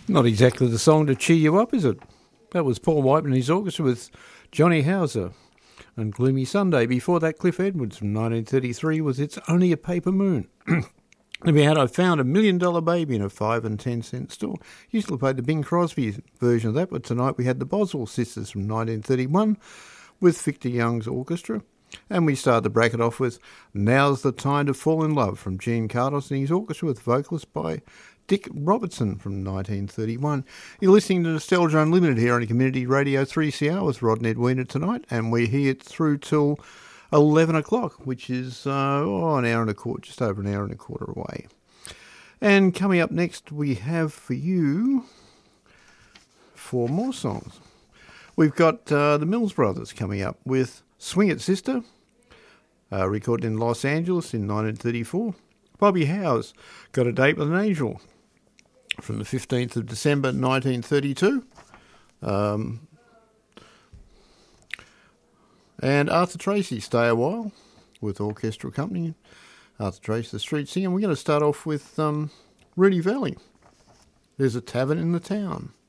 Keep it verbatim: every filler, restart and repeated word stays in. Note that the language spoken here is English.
Not exactly the song to cheer you up, is it? That was Paul Whiteman and his orchestra with Johnny Hauser and Gloomy Sunday. Before that, Cliff Edwards from nineteen thirty-three was It's Only a Paper Moon. Then we had I Found a Million Dollar Baby in a five and ten cent store. Usually played the Bing Crosby version of that, but tonight we had the Boswell Sisters from nineteen thirty-one with Victor Young's orchestra. And we started the bracket off with Now's the Time to Fall in Love from Gene Cardos and his orchestra with vocalists by Dick Robertson from nineteen thirty-one. You're listening to Nostalgia Unlimited here on Community Radio three C R with Rod and Edwina tonight, and we're here through till eleven o'clock, which is uh, oh, an hour and a quarter, just over an hour and a quarter away. And coming up next, we have for you four more songs. We've got uh, the Mills Brothers coming up with Swing It Sister, uh, recorded in Los Angeles in nineteen thirty-four. Bobby Howe's Got a Date with an Angel from the fifteenth of December nineteen thirty-two. Um, and Arthur Tracy, Stay a While, with orchestral company. Arthur Tracy, the street singer. We're going to start off with um, Rudy Valley. There's a Tavern in the Town.